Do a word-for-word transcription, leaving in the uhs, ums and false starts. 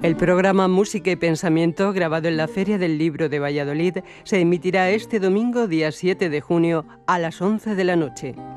El programa Música y Pensamiento, grabado en la Feria del Libro de Valladolid, se emitirá este domingo, día siete de junio, a las once de la noche.